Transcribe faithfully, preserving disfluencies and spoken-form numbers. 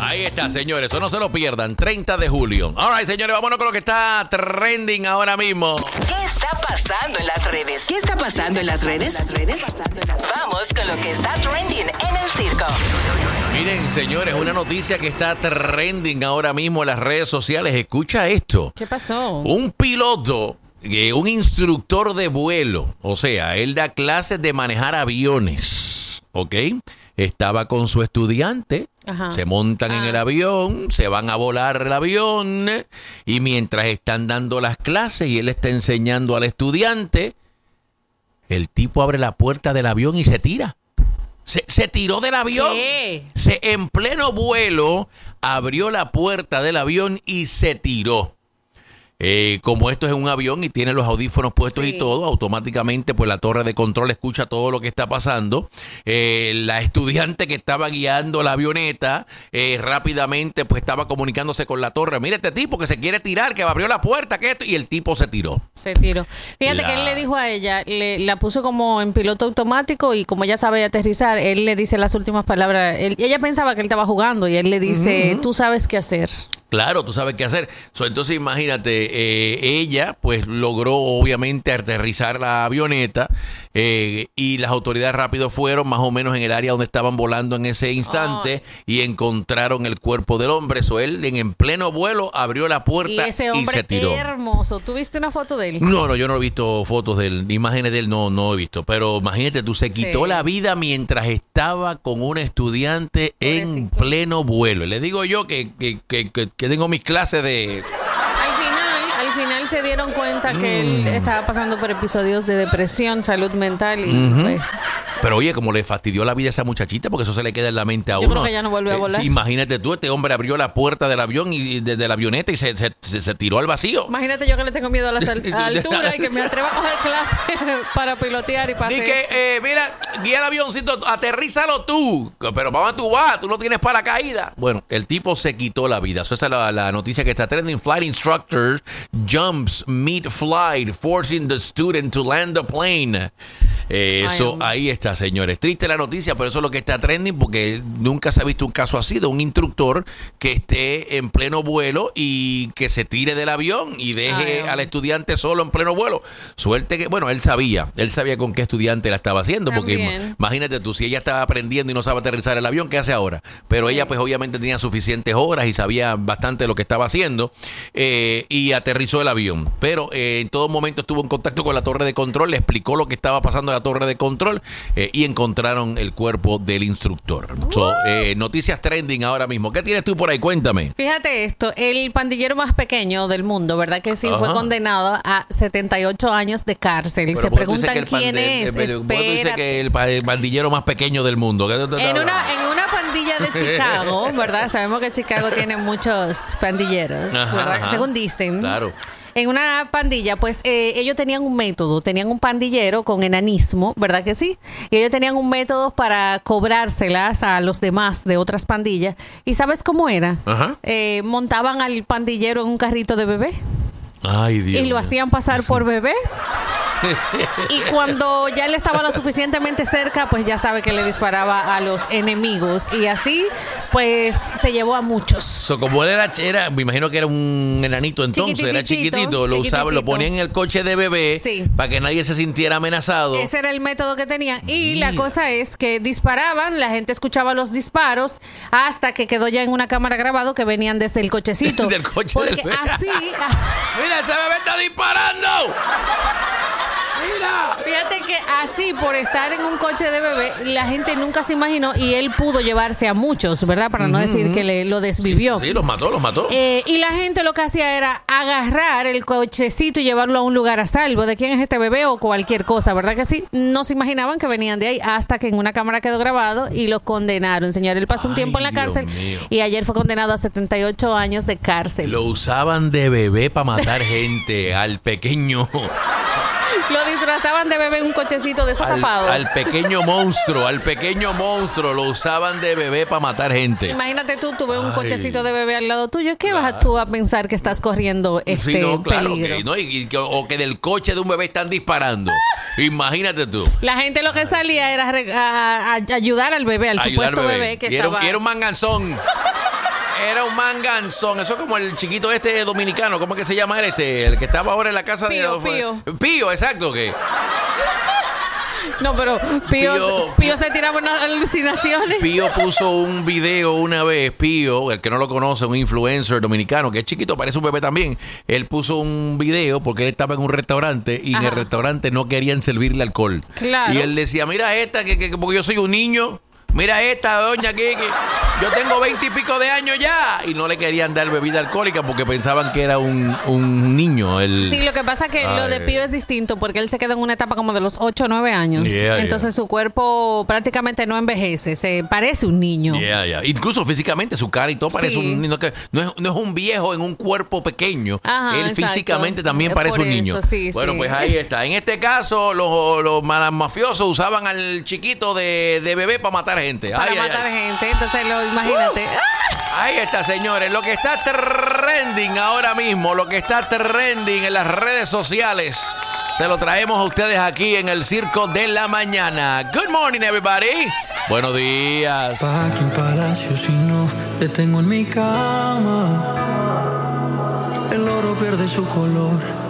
Ahí está, señores. Eso no se lo pierdan. treinta de julio. All right, señores, vámonos con lo que está trending ahora mismo. ¿Qué está pasando en las redes? ¿Qué está pasando en las redes? Vamos con lo que está trending en el circo. Miren, señores, una noticia que está trending ahora mismo en las redes sociales. Escucha esto. ¿Qué pasó? Un piloto, eh, un instructor de vuelo, o sea, él da clases de manejar aviones, ¿ok? Estaba con su estudiante. Ajá. Se montan ah. en el avión, se van a volar el avión y mientras están dando las clases y él está enseñando al estudiante, el tipo abre la puerta del avión y se tira. Se, se tiró del avión. ¿Qué? Se, en pleno vuelo abrió la puerta del avión y se tiró. Eh, como esto es un avión y tiene los audífonos puestos sí. y todo, automáticamente pues la torre de control escucha todo lo que está pasando. Eh, la estudiante que estaba guiando la avioneta eh, rápidamente pues estaba comunicándose con la torre. Mira este tipo que se quiere tirar, que abrió la puerta, que esto, y el tipo se tiró. Se tiró. Fíjate la... que él le dijo a ella, le, la puso como en piloto automático y como ella sabe aterrizar, él le dice las últimas palabras. Él, ella pensaba que él estaba jugando y él le dice, uh-huh. tú sabes qué hacer. Claro, tú sabes qué hacer. So, entonces imagínate, eh, ella pues logró obviamente aterrizar la avioneta eh, y las autoridades rápido fueron más o menos en el área donde estaban volando en ese instante oh. y encontraron el cuerpo del hombre. So, él en, en pleno vuelo abrió la puerta y, ese hombre y se tiró. Hermoso. ¿Tú viste una foto de él? No, no, yo no he visto fotos de él, imágenes de él no, no he visto. Pero imagínate, tú se quitó sí. la vida mientras estaba con un estudiante Pobrecito. en pleno vuelo. Y le digo yo que, que, que, que que tengo mis clases de... Al final, al final se dieron cuenta que mm. él estaba pasando por episodios de depresión, salud mental y uh-huh. pues... Pero oye, como le fastidió la vida a esa muchachita, porque eso se le queda en la mente a Yo uno. Yo creo que ya no vuelve a volar. Eh, sí, imagínate tú, este hombre abrió la puerta del avión y de, de la avioneta y se, se, se, se tiró al vacío. Imagínate yo que le tengo miedo a la altura y que me atreva a coger clases para pilotear y para Y que, eh, mira, guía el avioncito, aterrízalo tú. Pero ¿para dónde tú vas? Tú no tienes paracaídas. Bueno, el tipo se quitó la vida. Eso esa es la, la noticia que está trending. Flight instructor jumps mid-flight, forcing the student to land the plane. Eh, eso, ahí está, señores. Triste la noticia, pero eso es lo que está trending porque nunca se ha visto un caso así de un instructor que esté en pleno vuelo y que se tire del avión y deje Ay, al estudiante solo en pleno vuelo. Suerte que, bueno, él sabía, él sabía con qué estudiante la estaba haciendo, También. porque imagínate tú, si ella estaba aprendiendo y no sabe aterrizar el avión, ¿qué hace ahora? Pero sí. ella pues obviamente tenía suficientes horas y sabía bastante de lo que estaba haciendo eh, y aterrizó el avión. Pero eh, en todo momento estuvo en contacto con la torre de control, le explicó lo que estaba pasando en la torre de control eh, y encontraron el cuerpo del instructor. So, eh, noticias trending ahora mismo. ¿Qué tienes tú por ahí? Cuéntame. Fíjate esto, el pandillero más pequeño del mundo, ¿verdad que sí? Ajá. Fue condenado a setenta y ocho años de cárcel. Se preguntan quién pande- es. Pero ¿por qué dice que el pandillero más pequeño del mundo? En una, en una pandilla de Chicago, ¿verdad? Sabemos que Chicago tiene muchos pandilleros, ajá, ¿verdad? Ajá. Según dicen. Claro. En una pandilla, pues eh, ellos tenían un método, tenían un pandillero con enanismo, ¿verdad que sí? Y ellos tenían un método para cobrárselas a los demás de otras pandillas. ¿Y sabes cómo era? Ajá. Eh, montaban al pandillero en un carrito de bebé. Ay, Dios. Y lo hacían pasar por bebé. Y cuando ya él estaba lo suficientemente cerca, pues ya sabe que le disparaba a los enemigos. Y así, pues, se llevó a muchos. So, como él era, era, me imagino que era un enanito entonces, era chiquitito, lo usaba, lo ponían en el coche de bebé sí. para que nadie se sintiera amenazado. Ese era el método que tenían. Y Mira. la cosa es que disparaban, la gente escuchaba los disparos hasta que quedó ya en una cámara grabado que venían desde el cochecito. del coche Porque del bebé. así... ¡Mira, ese bebé está disparando! Mira. Fíjate que así, por estar en un coche de bebé, la gente nunca se imaginó y él pudo llevarse a muchos, ¿verdad? Para no uh-huh. decir que le, lo desvivió. Sí, sí, los mató, los mató. Eh, y la gente lo que hacía era agarrar el cochecito y llevarlo a un lugar a salvo. ¿De quién es este bebé o cualquier cosa? ¿Verdad que sí? No se imaginaban que venían de ahí hasta que en una cámara quedó grabado y lo condenaron. Señor, él pasó un Ay, tiempo en la Dios cárcel mío. y ayer fue condenado a setenta y ocho años de cárcel. Lo usaban de bebé para matar gente, al pequeño... Lo disfrazaban de bebé en un cochecito de esos tapados. Al pequeño monstruo, al pequeño monstruo lo usaban de bebé para matar gente. Imagínate tú, tú ves un cochecito de bebé al lado tuyo. ¿Qué claro. vas tú a pensar que estás corriendo este sí, no, claro, peligro? Que, ¿no? y, y que, o que del coche de un bebé están disparando. Imagínate tú. La gente lo que salía era a, a, a ayudar al bebé, al ayudar supuesto bebé, bebé que y era, estaba... y era un manganzón. era un manganzón. Eso es como el chiquito este dominicano. ¿Cómo es que se llama él este? El que estaba ahora en la casa Pío, de... Pío. Pío, exacto. Que No, pero Pío, Pío- Pío se tiraba unas alucinaciones. Pío puso un video una vez. Pío, el que no lo conoce, un influencer dominicano, que es chiquito, parece un bebé también. Él puso un video porque él estaba en un restaurante y en Ajá. el restaurante no querían servirle alcohol. Claro. Y él decía, mira esta, que, que- que porque yo soy un niño. Mira esta doña que, que yo tengo veinte y pico de años ya. Y no le querían dar bebida alcohólica porque pensaban que era un, un niño. El... Sí, lo que pasa es que lo de Ay. Pío es distinto porque él se quedó en una etapa como de los ocho o nueve años. Yeah, Entonces su cuerpo prácticamente no envejece, se parece un niño. Yeah, yeah. Incluso físicamente, su cara y todo parece Sí. un niño. Que no, es, no es un viejo en un cuerpo pequeño. Ajá, Él exacto. físicamente también Es parece por un niño. eso, sí, bueno, sí. pues ahí está. En este caso, los, los malas mafiosos usaban al chiquito de, de bebé para matar gente. Para Ay, ay, matar ay. gente, entonces lo imagínate. Ahí está, señores. Lo que está trending ahora mismo, lo que está trending en las redes sociales, se lo traemos a ustedes aquí en el Circo de la Mañana. Good morning, everybody. Buenos días. Pa' aquí en Palacio, si no te tengo en mi cama, el oro pierde su color.